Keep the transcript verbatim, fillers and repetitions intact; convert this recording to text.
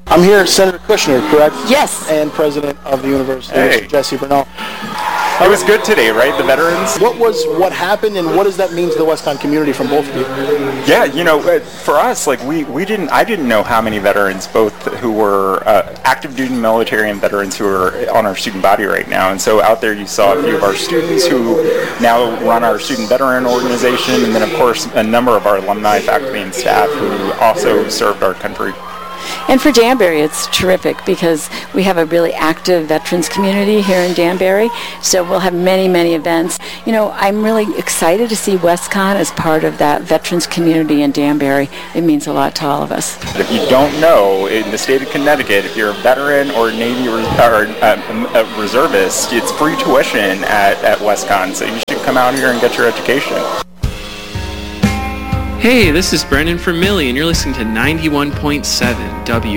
I'm here, Senator Kushner, correct? Yes. And President of the University, Hey. Jesse Bernal. It was good today, right? The veterans? What was what happened, and what does that mean to the WestConn community from both of you? Yeah, you know, uh, for us, like we, we didn't, I didn't know how many veterans, both who were uh, active duty military and veterans who are on our student body right now. And so out there you saw a few of our students who now run our student veteran organization, and then of course a number of our alumni, faculty, and staff who also served our country. And for Danbury, it's terrific because we have a really active veterans community here in Danbury. So we'll have many, many events. You know, I'm really excited to see WestConn as part of that veterans community in Danbury. It means a lot to all of us. If you don't know, in the state of Connecticut, if you're a veteran or Navy res- or uh, a reservist, it's free tuition at, at WestConn. So you should come out here and get your education. Hey, this is Brendan from Millie, and you're listening to ninety-one point seven W